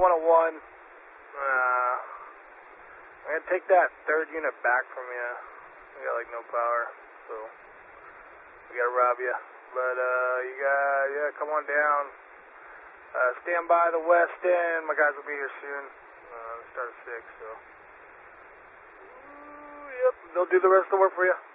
101. I'm gonna take that third unit back from you. We got like no power, so we gotta rob you. But you got, yeah, come on down. Stand by the west end. My guys will be here soon. Start at 6, so. Ooh, yep, they'll do the rest of the work for you.